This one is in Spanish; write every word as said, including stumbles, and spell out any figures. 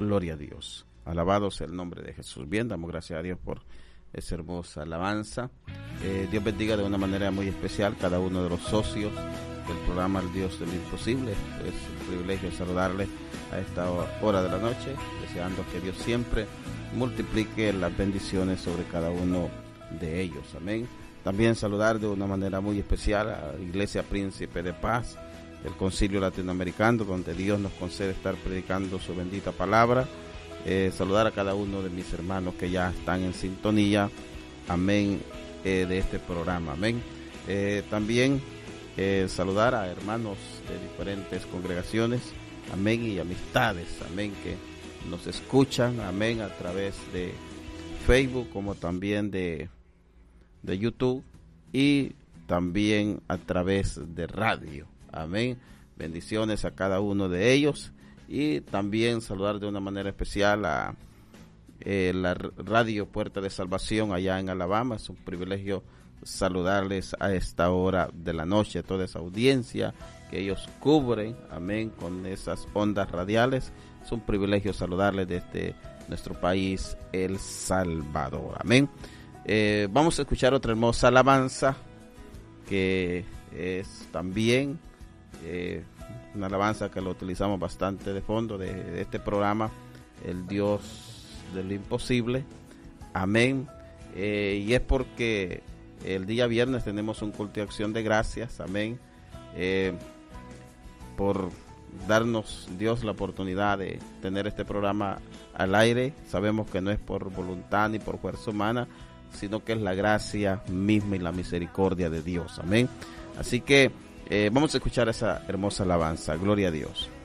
Gloria a Dios. Alabado sea el nombre de Jesús. Bien, damos gracias a Dios por esa hermosa alabanza. Eh, Dios bendiga de una manera muy especial cada uno de los socios del programa El Dios de lo Imposible. Es un privilegio saludarles a esta hora de la noche, deseando que Dios siempre multiplique las bendiciones sobre cada uno de ellos. Amén. También saludar de una manera muy especial a la Iglesia Príncipe de Paz, el Concilio Latinoamericano, donde Dios nos concede estar predicando su bendita palabra. Eh, saludar a cada uno de mis hermanos que ya están en sintonía, amén, eh, de este programa, amén. Eh, también eh, saludar a hermanos de diferentes congregaciones, amén, y amistades, amén, que nos escuchan, amén, a través de Facebook como también de, de YouTube y también a través de radio, amén. Bendiciones a cada uno de ellos. Y también saludar de una manera especial a eh, la Radio Puerta de Salvación allá en Alabama. Es un privilegio saludarles a esta hora de la noche, a toda esa audiencia que ellos cubren, amén, con esas ondas radiales. Es un privilegio saludarles desde nuestro país, El Salvador, amén. Eh, vamos a escuchar otra hermosa alabanza que es también... Eh, una alabanza que lo utilizamos bastante de fondo de, de este programa, El Dios de lo Imposible, amén. Eh, y es porque el día viernes tenemos un culto de acción de gracias, amén, eh, por darnos Dios la oportunidad de tener este programa al aire. Sabemos que no es por voluntad ni por fuerza humana, sino que es la gracia misma y la misericordia de Dios, amén. Así que Eh, vamos a escuchar esa hermosa alabanza. Gloria a Dios.